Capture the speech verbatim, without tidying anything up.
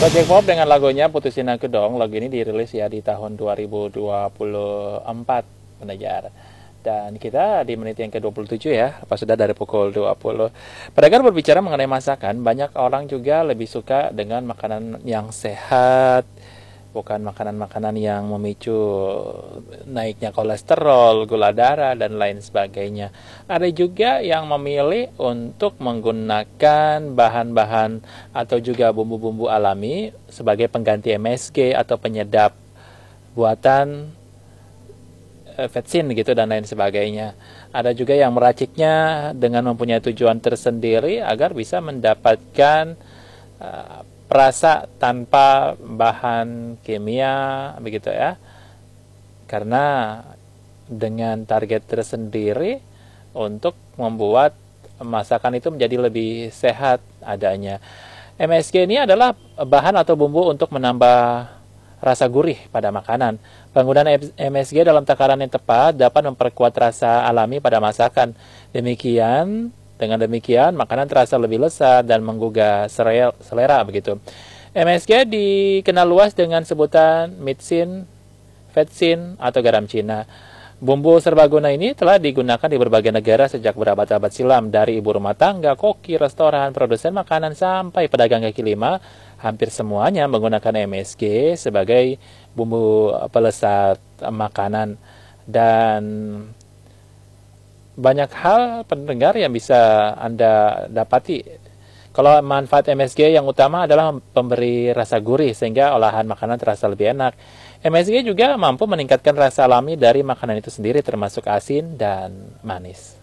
Project Pop dengan lagunya Putusin Aku Dong. Lagu ini dirilis ya di tahun dua ribu dua puluh empat, pendengar. Dan kita di menit yang ke dua puluh tujuh ya, pas sudah dari pukul dua puluh. Pendengar, berbicara mengenai masakan, banyak orang juga lebih suka dengan makanan yang sehat, bukan makanan-makanan yang memicu naiknya kolesterol, gula darah, dan lain sebagainya. Ada juga yang memilih untuk menggunakan bahan-bahan atau juga bumbu-bumbu alami sebagai pengganti M S G atau penyedap buatan vetsin gitu dan lain sebagainya. Ada juga yang meraciknya dengan mempunyai tujuan tersendiri agar bisa mendapatkan uh, perasa tanpa bahan kimia, begitu ya. Karena dengan target tersendiri untuk membuat masakan itu menjadi lebih sehat adanya. M S G ini adalah bahan atau bumbu untuk menambah rasa gurih pada makanan. Penggunaan M S G dalam takaran yang tepat dapat memperkuat rasa alami pada masakan. Demikian Dengan demikian, makanan terasa lebih lezat dan menggugah selera begitu. M S G dikenal luas dengan sebutan mitsin, vetsin, atau garam Cina. Bumbu serbaguna ini telah digunakan di berbagai negara sejak berabad-abad silam, dari ibu rumah tangga, koki, restoran, produsen makanan, sampai pedagang kaki lima. Hampir semuanya menggunakan M S G sebagai bumbu pelesat makanan. Dan banyak hal, pendengar, yang bisa Anda dapati. Kalau manfaat M S G yang utama adalah pemberi rasa gurih sehingga olahan makanan terasa lebih enak. M S G juga mampu meningkatkan rasa alami dari makanan itu sendiri, termasuk asin dan manis.